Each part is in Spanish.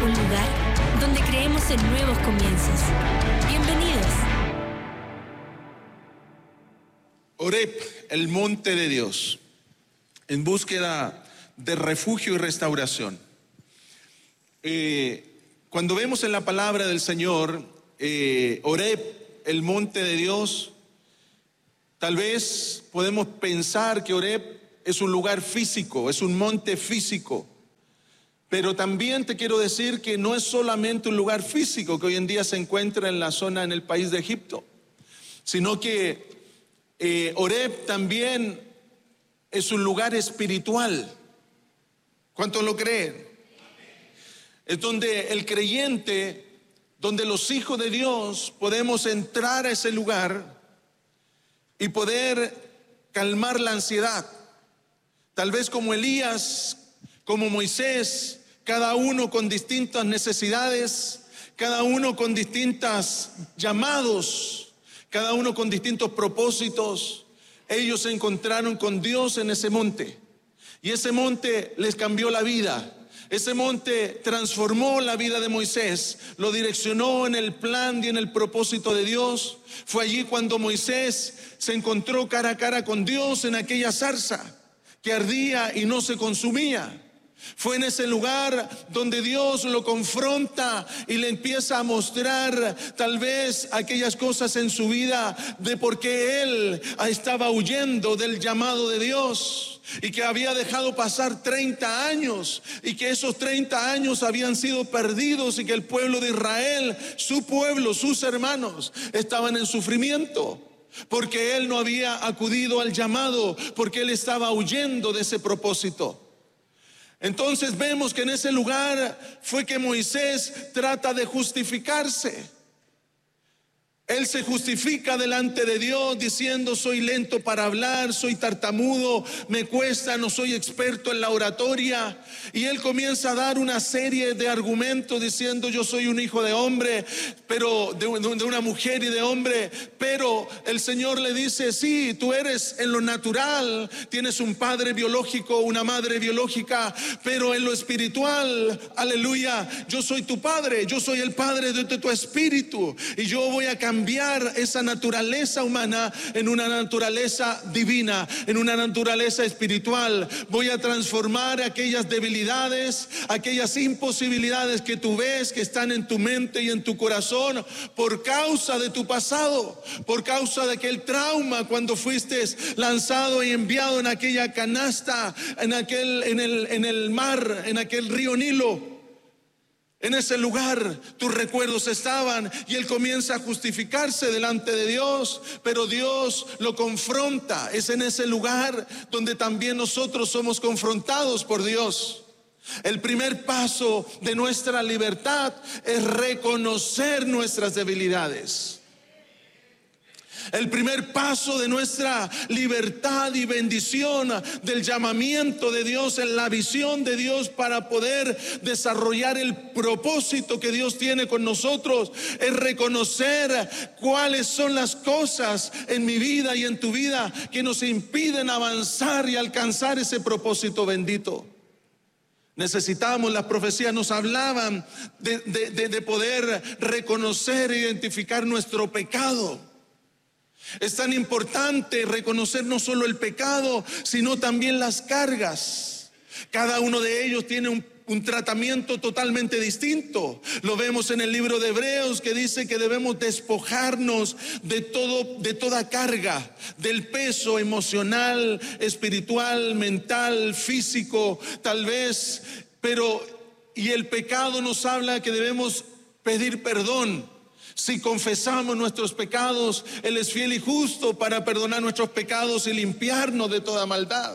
un lugar donde creemos en nuevos comienzos. Bienvenidos. Horeb, el monte de Dios, en búsqueda de refugio y restauración. Cuando vemos en la palabra del Señor, Horeb, el monte de Dios, tal vez podemos pensar que Horeb es un lugar físico, es un monte físico. Pero también te quiero decir que no es solamente un lugar físico que hoy en día se encuentra en la zona, en el país de Egipto, sino que Horeb también es un lugar espiritual. ¿Cuántos lo creen? Es donde el creyente, donde los hijos de Dios podemos entrar a ese lugar y poder calmar la ansiedad. Tal vez como Elías, como Moisés, cada uno con distintas necesidades, cada uno con distintos llamados, cada uno con distintos propósitos. Ellos se encontraron con Dios en ese monte, y ese monte les cambió la vida. Ese monte transformó la vida de Moisés, lo direccionó en el plan y en el propósito de Dios. Fue allí cuando Moisés se encontró cara a cara con Dios en aquella zarza que ardía y no se consumía. Fue en ese lugar donde Dios lo confronta y le empieza a mostrar tal vez aquellas cosas en su vida de por qué él estaba huyendo del llamado de Dios y que había dejado pasar 30 años y que esos 30 años habían sido perdidos y que el pueblo de Israel, su pueblo, sus hermanos, estaban en sufrimiento. Porque él no había acudido al llamado, porque él estaba huyendo de ese propósito. Entonces vemos que en ese lugar fue que Moisés trata de justificarse. Él se justifica delante de Dios diciendo: soy lento para hablar, soy tartamudo, me cuesta, no soy experto en la oratoria. Y él comienza a dar una serie de argumentos diciendo: yo soy un hijo de hombre, pero de una mujer y de hombre. Pero el Señor le dice: sí, tú eres en lo natural, tienes un padre biológico, una madre biológica, pero en lo espiritual, aleluya, yo soy tu padre, yo soy el padre de tu espíritu, y yo voy a cambiar esa naturaleza humana en una naturaleza divina, en una naturaleza espiritual. Voy a transformar aquellas debilidades, aquellas imposibilidades que tú ves que están en tu mente y en tu corazón por causa de tu pasado, por causa de aquel trauma cuando fuiste lanzado y enviado en aquella canasta, en el mar, en aquel río Nilo. En ese lugar tus recuerdos estaban, y él comienza a justificarse delante de Dios, pero Dios lo confronta. Es en ese lugar donde también nosotros somos confrontados por Dios. El primer paso de nuestra libertad es reconocer nuestras debilidades. El primer paso de nuestra libertad y bendición, del llamamiento de Dios, en la visión de Dios para poder desarrollar el propósito que Dios tiene con nosotros, es reconocer cuáles son las cosas en mi vida y en tu vida que nos impiden avanzar y alcanzar ese propósito bendito. Necesitamos, las profecías nos hablaban de poder reconocer e identificar nuestro pecado. Es tan importante reconocer no solo el pecado, sino también las cargas. Cada uno de ellos tiene un tratamiento totalmente distinto. Lo vemos en el libro de Hebreos, que dice que debemos despojarnos de toda carga, del peso emocional, espiritual, mental, físico, tal vez. Y el pecado nos habla que debemos pedir perdón. Si confesamos nuestros pecados, Él es fiel y justo para perdonar nuestros pecados y limpiarnos de toda maldad.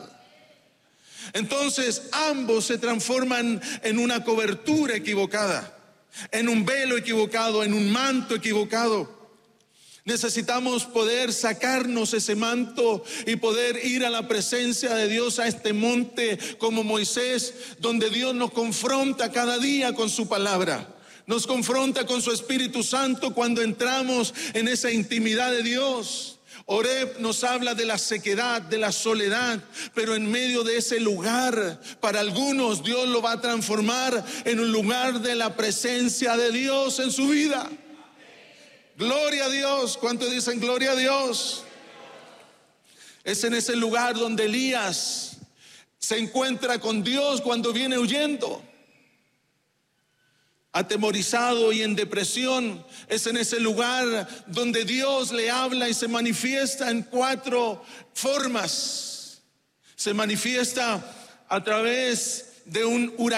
Entonces ambos se transforman en una cobertura equivocada, en un velo equivocado, en un manto equivocado. Necesitamos poder sacarnos ese manto y poder ir a la presencia de Dios, a este monte como Moisés, donde Dios nos confronta cada día con su palabra. Nos confronta con su Espíritu Santo cuando entramos en esa intimidad de Dios. Oreb nos habla de la sequedad, de la soledad, pero en medio de ese lugar, para algunos Dios lo va a transformar en un lugar de la presencia de Dios en su vida. Gloria a Dios. ¿Cuántos dicen gloria a Dios? Es en ese lugar donde Elías se encuentra con Dios cuando viene huyendo, atemorizado y en depresión. Es en ese lugar donde Dios le habla y se manifiesta en 4 formas. Se manifiesta a través de un huracán.